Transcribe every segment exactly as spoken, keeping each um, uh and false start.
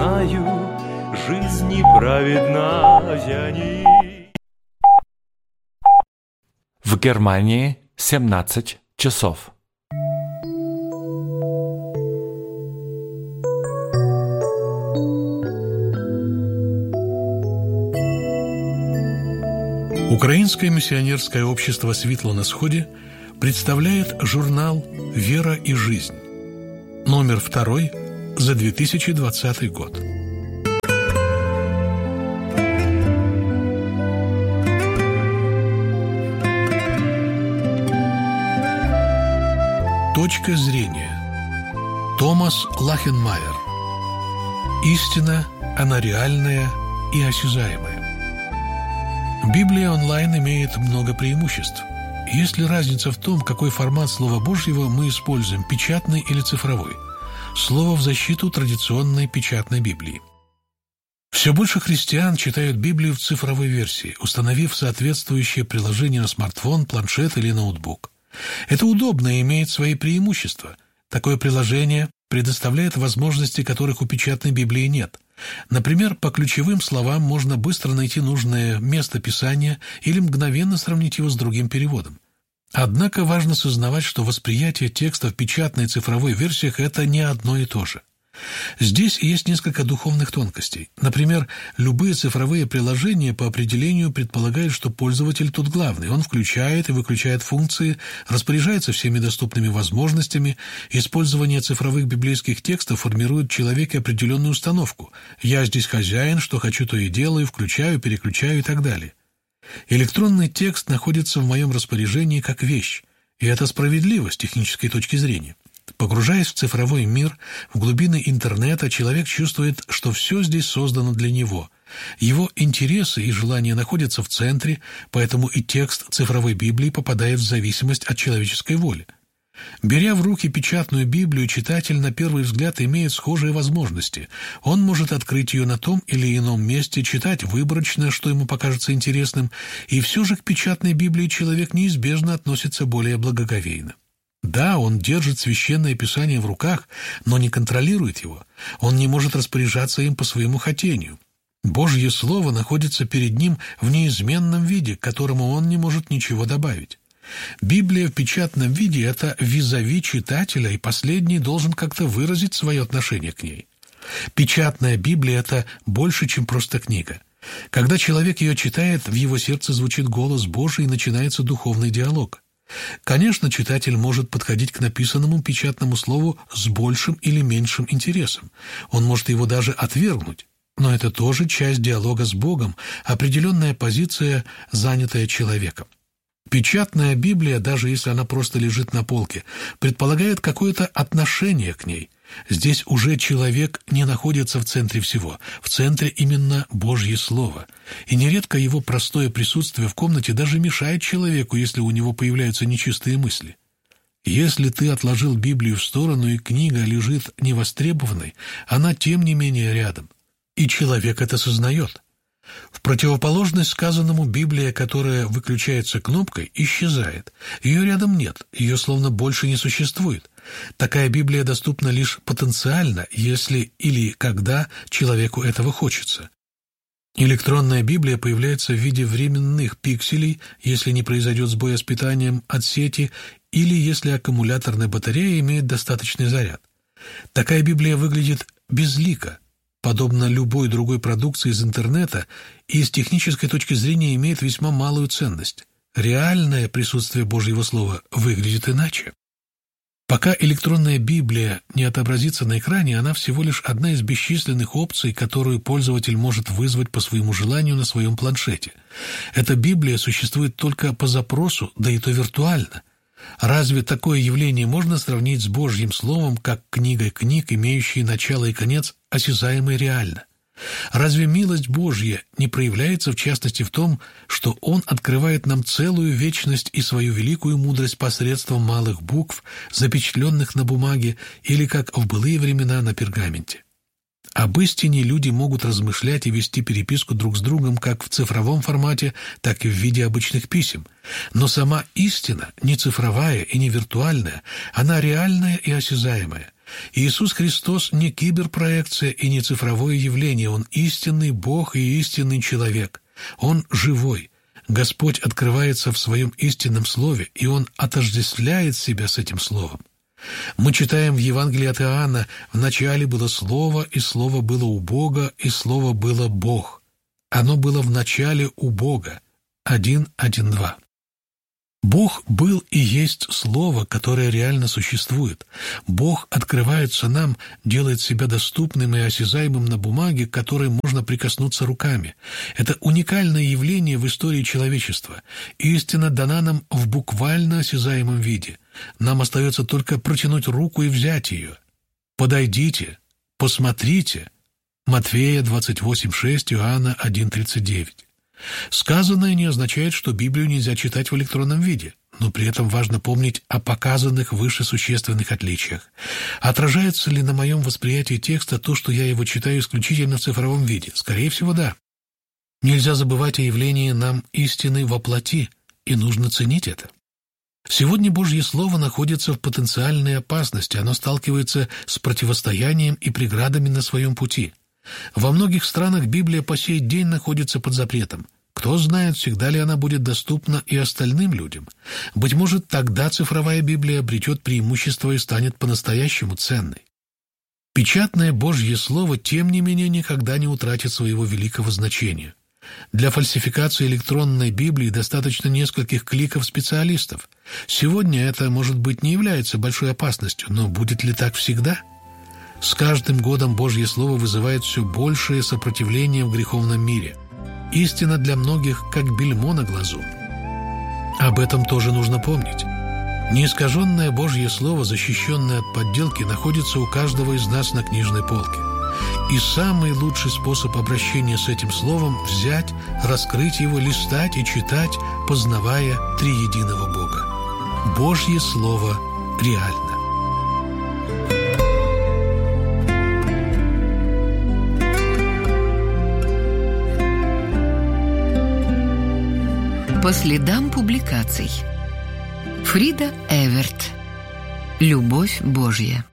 знаю, жизнь неправедная не. В Германии семнадцать часов. Украинское миссионерское общество «Светло на сходе» представляет журнал «Вера и жизнь», номер второй за две тысячи двадцатый год. Точка зрения. Томас Лахенмайер. Истина, она реальная и осязаемая. Библия онлайн имеет много преимуществ. Есть ли разница в том, какой формат Слова Божьего мы используем, печатный или цифровой? Слово в защиту традиционной печатной Библии. Все больше христиан читают Библию в цифровой версии, установив соответствующее приложение на смартфон, планшет или ноутбук. Это удобно и имеет свои преимущества. Такое приложение предоставляет возможности, которых у печатной Библии нет. Например, по ключевым словам можно быстро найти нужное место Писания или мгновенно сравнить его с другим переводом. Однако важно сознавать, что восприятие текста в печатной и цифровой версиях – это не одно и то же. Здесь есть несколько духовных тонкостей. Например, любые цифровые приложения по определению предполагают, что пользователь тут главный. Он включает и выключает функции, распоряжается всеми доступными возможностями. Использование цифровых библейских текстов формирует в человеке определенную установку. «Я здесь хозяин, что хочу, то и делаю, включаю, переключаю» и так далее. Электронный текст находится в моем распоряжении как вещь, и это справедливо с технической точки зрения. Погружаясь в цифровой мир, в глубины интернета, человек чувствует, что все здесь создано для него. Его интересы и желания находятся в центре, поэтому и текст цифровой Библии попадает в зависимость от человеческой воли. Беря в руки печатную Библию, читатель на первый взгляд имеет схожие возможности. Он может открыть ее на том или ином месте, читать выборочно, что ему покажется интересным, и все же к печатной Библии человек неизбежно относится более благоговейно. Да, он держит Священное Писание в руках, но не контролирует его. Он не может распоряжаться им по своему хотению. Божье Слово находится перед ним в неизменном виде, к которому он не может ничего добавить. Библия в печатном виде – это визави читателя, и последний должен как-то выразить свое отношение к ней. Печатная Библия – это больше, чем просто книга. Когда человек ее читает, в его сердце звучит голос Божий и начинается духовный диалог. Конечно, читатель может подходить к написанному печатному слову с большим или меньшим интересом. Он может его даже отвергнуть. Но это тоже часть диалога с Богом, определенная позиция, занятая человеком. Печатная Библия, даже если она просто лежит на полке, предполагает какое-то отношение к ней. Здесь уже человек не находится в центре всего. В центре именно Божье Слово. И нередко его простое присутствие в комнате даже мешает человеку, если у него появляются нечистые мысли. Если ты отложил Библию в сторону, и книга лежит невостребованной, она тем не менее рядом. И человек это сознает. В противоположность сказанному, Библия, которая выключается кнопкой, исчезает. Ее рядом нет, ее словно больше не существует. Такая Библия доступна лишь потенциально, если или когда человеку этого хочется. Электронная Библия появляется в виде временных пикселей, если не произойдет сбоя с питанием от сети или если аккумуляторная батарея имеет достаточный заряд. Такая Библия выглядит безлико, подобно любой другой продукции из интернета, и с технической точки зрения имеет весьма малую ценность. Реальное присутствие Божьего Слова выглядит иначе. Пока электронная Библия не отобразится на экране, она всего лишь одна из бесчисленных опций, которую пользователь может вызвать по своему желанию на своем планшете. Эта Библия существует только по запросу, да и то виртуально. Разве такое явление можно сравнить с Божьим Словом, как книгой книг, имеющей начало и конец, осязаемой реально? Разве милость Божья не проявляется в частности в том, что Он открывает нам целую вечность и свою великую мудрость посредством малых букв, запечатленных на бумаге или, как в былые времена, на пергаменте? Об истине люди могут размышлять и вести переписку друг с другом как в цифровом формате, так и в виде обычных писем. Но сама истина не цифровая и не виртуальная, она реальная и осязаемая. Иисус Христос не киберпроекция и не цифровое явление. Он истинный Бог и истинный человек. Он живой. Господь открывается в своем истинном слове, и Он отождествляет себя с этим словом. Мы читаем в Евангелии от Иоанна: «В начале было Слово, и Слово было у Бога, и Слово было Бог». Оно было в начале у Бога. один, один, два. Бог был и есть Слово, которое реально существует. Бог открывается нам, делает себя доступным и осязаемым на бумаге, к которой можно прикоснуться руками. Это уникальное явление в истории человечества. Истина дана нам в буквально осязаемом виде. Нам остается только протянуть руку и взять ее. «Подойдите, посмотрите». Матфея двадцать восемь шесть, Иоанна один тридцать девять. Сказанное не означает, что Библию нельзя читать в электронном виде, но при этом важно помнить о показанных выше существенных отличиях. Отражается ли на моем восприятии текста то, что я его читаю исключительно в цифровом виде? Скорее всего, да. Нельзя забывать о явлении нам истины во плоти, и нужно ценить это. Сегодня Божье Слово находится в потенциальной опасности, оно сталкивается с противостоянием и преградами на своем пути. Во многих странах Библия по сей день находится под запретом. Кто знает, всегда ли она будет доступна и остальным людям. Быть может, тогда цифровая Библия обретет преимущество и станет по-настоящему ценной. Печатное Божье Слово, тем не менее, никогда не утратит своего великого значения. Для фальсификации электронной Библии достаточно нескольких кликов специалистов. Сегодня это, может быть, не является большой опасностью, но будет ли так всегда? С каждым годом Божье Слово вызывает все большее сопротивление в греховном мире. Истина для многих как бельмо на глазу. Об этом тоже нужно помнить. Неискаженное Божье Слово, защищенное от подделки, находится у каждого из нас на книжной полке. И самый лучший способ обращения с этим Словом – взять, раскрыть его, листать и читать, познавая триединого Бога. Божье Слово реально. По следам публикаций. Фрида Эверт. Любовь Божья.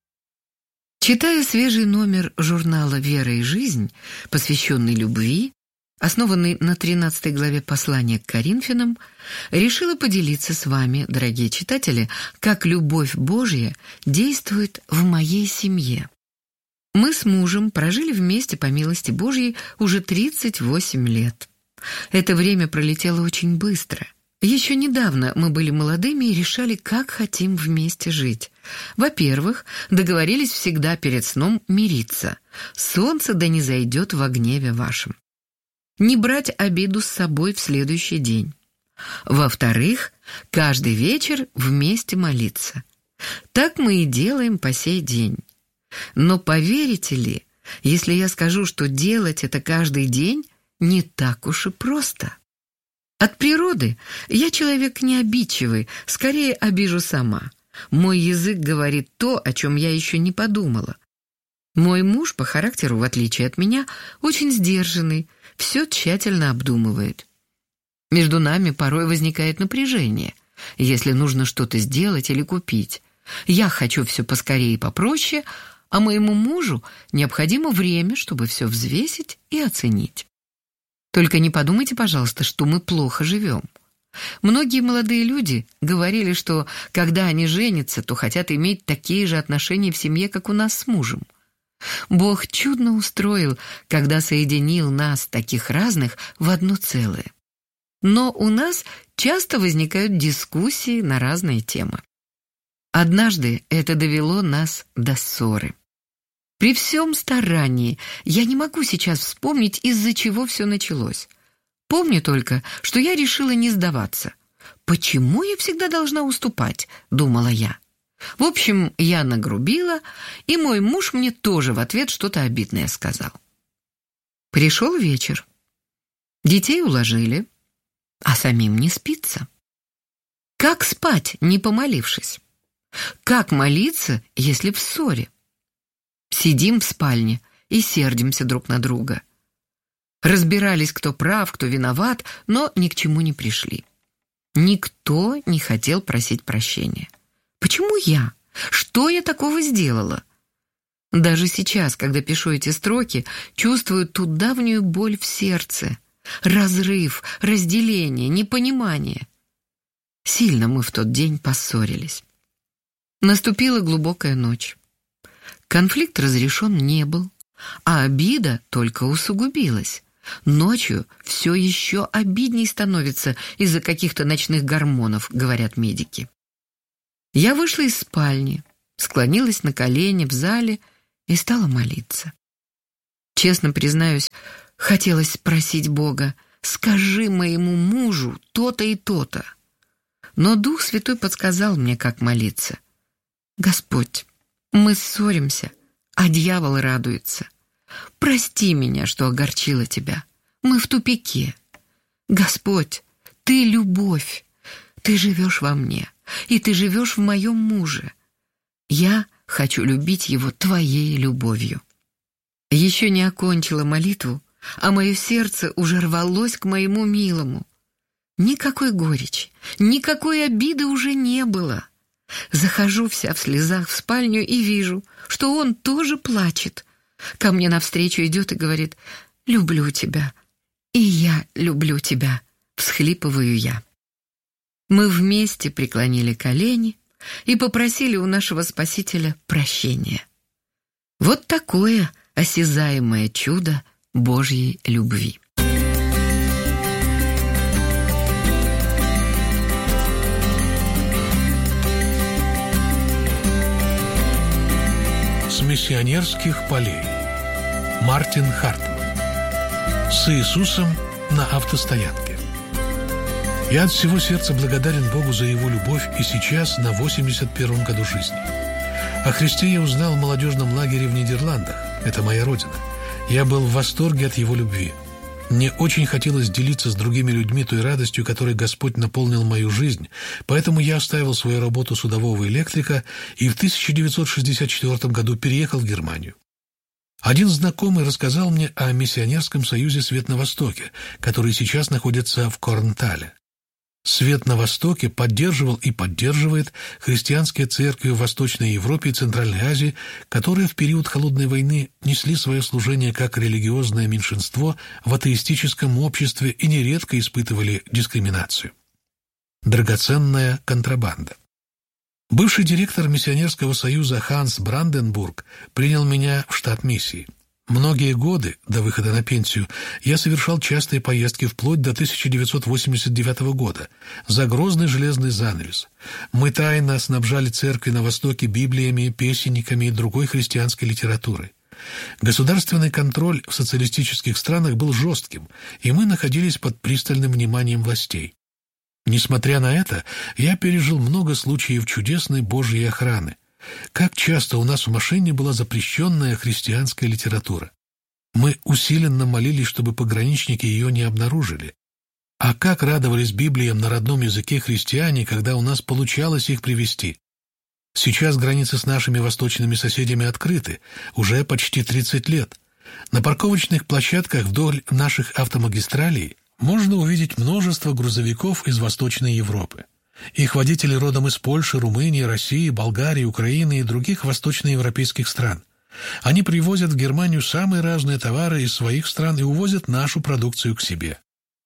Читая свежий номер журнала «Вера и жизнь», посвященный любви, основанный на тринадцатой главе послания к Коринфянам, решила поделиться с вами, дорогие читатели, как любовь Божья действует в моей семье. Мы с мужем прожили вместе, по милости Божьей, уже тридцать восемь лет. Это время пролетело очень быстро. Еще недавно мы были молодыми и решали, как хотим вместе жить. Во-первых, договорились всегда перед сном мириться. Солнце да не зайдет во гневе вашем. Не брать обиду с собой в следующий день. Во-вторых, каждый вечер вместе молиться. Так мы и делаем по сей день. Но поверите ли, если я скажу, что делать это каждый день не так уж и просто. От природы я человек не обидчивый, скорее обижу сама. Мой язык говорит то, о чем я еще не подумала. Мой муж по характеру, в отличие от меня, очень сдержанный, все тщательно обдумывает. Между нами порой возникает напряжение, если нужно что-то сделать или купить. Я хочу все поскорее и попроще, а моему мужу необходимо время, чтобы все взвесить и оценить. Только не подумайте, пожалуйста, что мы плохо живем. Многие молодые люди говорили, что когда они женятся, то хотят иметь такие же отношения в семье, как у нас с мужем. Бог чудно устроил, когда соединил нас, таких разных, в одно целое. Но у нас часто возникают дискуссии на разные темы. Однажды это довело нас до ссоры. При всем старании я не могу сейчас вспомнить, из-за чего все началось. Помню только, что я решила не сдаваться. «Почему я всегда должна уступать?» — думала я. В общем, я нагрубила, и мой муж мне тоже в ответ что-то обидное сказал. Пришел вечер. Детей уложили, а самим не спится. Как спать, не помолившись? Как молиться, если в ссоре? Сидим в спальне и сердимся друг на друга. Разбирались, кто прав, кто виноват, но ни к чему не пришли. Никто не хотел просить прощения. Почему я? Что я такого сделала? Даже сейчас, когда пишу эти строки, чувствую ту давнюю боль в сердце. Разрыв, разделение, непонимание. Сильно мы в тот день поссорились. Наступила глубокая ночь. Конфликт разрешен не был, а обида только усугубилась. Ночью все еще обидней становится из-за каких-то ночных гормонов, говорят медики. Я вышла из спальни, склонилась на колени в зале и стала молиться. Честно признаюсь, хотелось спросить Бога: «Скажи моему мужу то-то и то-то». Но Дух Святой подсказал мне, как молиться. «Господь, мы ссоримся, а дьявол радуется. Прости меня, что огорчила тебя. Мы в тупике. Господь, Ты — любовь. Ты живешь во мне, и Ты живешь в моем муже. Я хочу любить его Твоей любовью». Еще не окончила молитву, а мое сердце уже рвалось к моему милому. Никакой горечи, никакой обиды уже не было. Захожу вся в слезах в спальню и вижу, что он тоже плачет. Ко мне навстречу идет и говорит: «Люблю тебя, и я люблю тебя», — всхлипываю я. Мы вместе преклонили колени и попросили у нашего Спасителя прощения. Вот такое осязаемое чудо Божьей любви. С миссионерских полей. Мартин Хартман. С Иисусом на автостоянке. Я от всего сердца благодарен Богу за Его любовь и сейчас, на восемьдесят первом году жизни. О Христе я узнал в молодежном лагере в Нидерландах. Это моя родина. Я был в восторге от Его любви. Мне очень хотелось делиться с другими людьми той радостью, которой Господь наполнил мою жизнь, поэтому я оставил свою работу судового электрика и в тысяча девятьсот шестьдесят четвёртом году переехал в Германию. Один знакомый рассказал мне о миссионерском союзе «Свет на Востоке», который сейчас находится в Корнтале. «Свет на Востоке» поддерживал и поддерживает христианские церкви в Восточной Европе и Центральной Азии, которые в период Холодной войны несли свое служение как религиозное меньшинство в атеистическом обществе и нередко испытывали дискриминацию. Драгоценная контрабанда. Бывший директор миссионерского союза Ханс Бранденбург принял меня в штат миссии. Многие годы, до выхода на пенсию, я совершал частые поездки вплоть до тысяча девятьсот восемьдесят девятого года, за грозный железный занавес. Мы тайно снабжали церкви на Востоке библиями, песенниками и другой христианской литературой. Государственный контроль в социалистических странах был жестким, и мы находились под пристальным вниманием властей. Несмотря на это, я пережил много случаев чудесной Божьей охраны. Как часто у нас в машине была запрещенная христианская литература. Мы усиленно молились, чтобы пограничники ее не обнаружили. А как радовались Библиям на родном языке христиане, когда у нас получалось их привезти. Сейчас границы с нашими восточными соседями открыты, уже почти тридцать лет. На парковочных площадках вдоль наших автомагистралей можно увидеть множество грузовиков из Восточной Европы. Их водители родом из Польши, Румынии, России, Болгарии, Украины и других восточноевропейских стран. Они привозят в Германию самые разные товары из своих стран и увозят нашу продукцию к себе.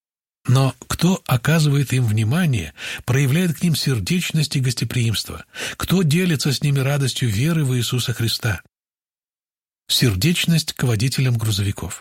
Но кто оказывает им внимание, проявляет к ним сердечность и гостеприимство? Кто делится с ними радостью веры в Иисуса Христа? Сердечность к водителям грузовиков.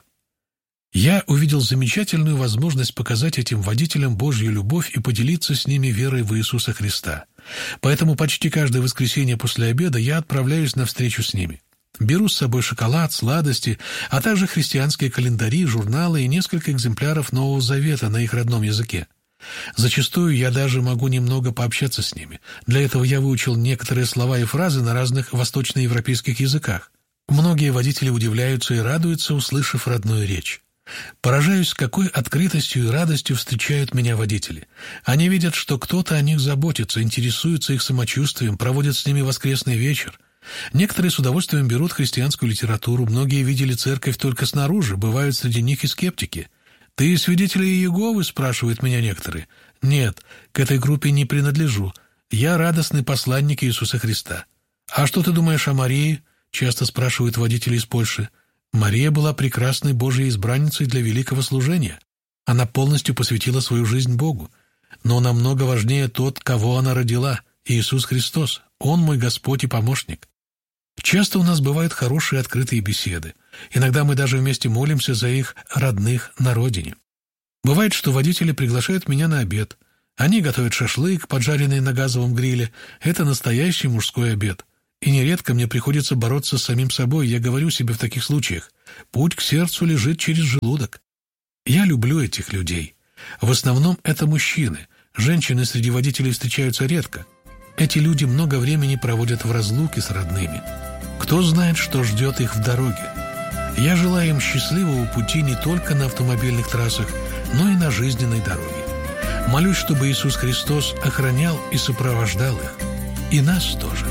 Я увидел замечательную возможность показать этим водителям Божью любовь и поделиться с ними верой в Иисуса Христа. Поэтому почти каждое воскресенье после обеда я отправляюсь на встречу с ними. Беру с собой шоколад, сладости, а также христианские календари, журналы и несколько экземпляров Нового Завета на их родном языке. Зачастую я даже могу немного пообщаться с ними. Для этого я выучил некоторые слова и фразы на разных восточноевропейских языках. Многие водители удивляются и радуются, услышав родную речь. Поражаюсь, с какой открытостью и радостью встречают меня водители. Они видят, что кто-то о них заботится, интересуется их самочувствием, проводит с ними воскресный вечер. Некоторые с удовольствием берут христианскую литературу, многие видели церковь только снаружи, бывают среди них и скептики. «Ты из свидетелей Иеговы?» — спрашивают меня некоторые. «Нет, к этой группе не принадлежу. Я радостный посланник Иисуса Христа». «А что ты думаешь о Марии?» – часто спрашивают водители из Польши. Мария была прекрасной Божьей избранницей для великого служения. Она полностью посвятила свою жизнь Богу. Но намного важнее тот, кого она родила – Иисус Христос. Он мой Господь и помощник. Часто у нас бывают хорошие открытые беседы. Иногда мы даже вместе молимся за их родных на родине. Бывает, что водители приглашают меня на обед. Они готовят шашлык, поджаренный на газовом гриле. Это настоящий мужской обед. И нередко мне приходится бороться с самим собой. Я говорю себе в таких случаях: путь к сердцу лежит через желудок. Я люблю этих людей. В основном это мужчины. Женщины среди водителей встречаются редко. Эти люди много времени проводят в разлуке с родными. Кто знает, что ждет их в дороге. Я желаю им счастливого пути не только на автомобильных трассах, но и на жизненной дороге. Молюсь, чтобы Иисус Христос охранял и сопровождал их. И нас тоже.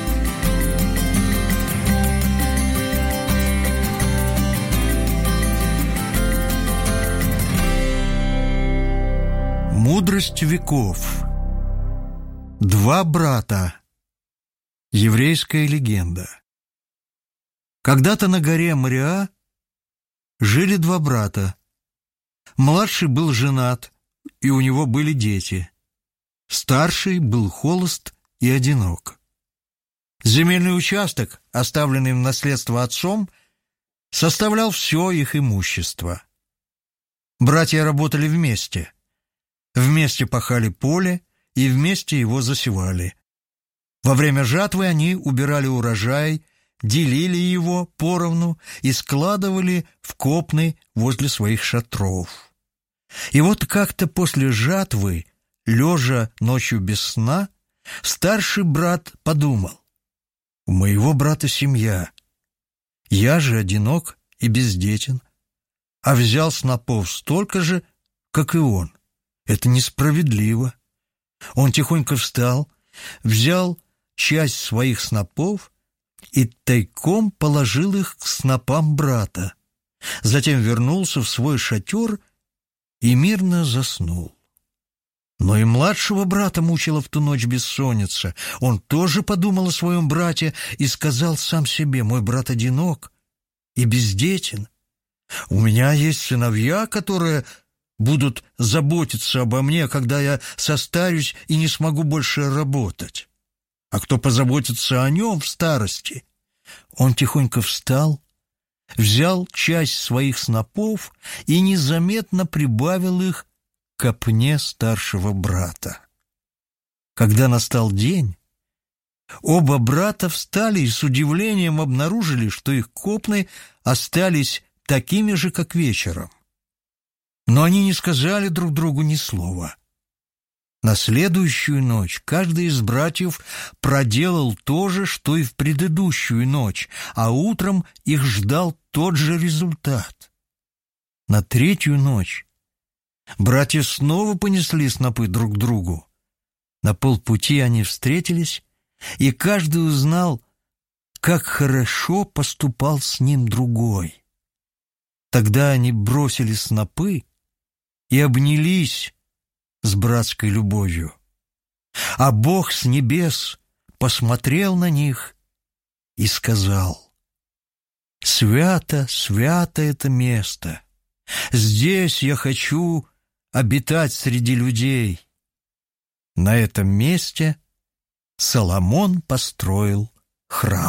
Мудрость веков. Два брата. Еврейская легенда. Когда-то на горе Мориа жили два брата. Младший был женат, и у него были дети. Старший был холост и одинок. Земельный участок, оставленный в наследство отцом, составлял все их имущество. Братья работали вместе. Вместе пахали поле и вместе его засевали. Во время жатвы они убирали урожай, делили его поровну и складывали в копны возле своих шатров. И вот как-то после жатвы, лежа ночью без сна, старший брат подумал: у моего брата семья, я же одинок и бездетен, а взял снопов столько же, как и он. Это несправедливо. Он тихонько встал, взял часть своих снопов и тайком положил их к снопам брата. Затем вернулся в свой шатер и мирно заснул. Но и младшего брата мучила в ту ночь бессонница. Он тоже подумал о своем брате и сказал сам себе: мой брат одинок и бездетен. У меня есть сыновья, которые будут заботиться обо мне, когда я состарюсь и не смогу больше работать. А кто позаботится о нем в старости? Он тихонько встал, взял часть своих снопов и незаметно прибавил их к копне старшего брата. Когда настал день, оба брата встали и с удивлением обнаружили, что их копны остались такими же, как вечером. Но они не сказали друг другу ни слова. На следующую ночь каждый из братьев проделал то же, что и в предыдущую ночь, а утром их ждал тот же результат. На третью ночь братья снова понесли снопы друг к другу. На полпути они встретились, и каждый узнал, как хорошо поступал с ним другой. Тогда они бросили снопы и обнялись с братской любовью. А Бог с небес посмотрел на них и сказал: «Свято, свято это место! Здесь я хочу обитать среди людей». На этом месте Соломон построил храм.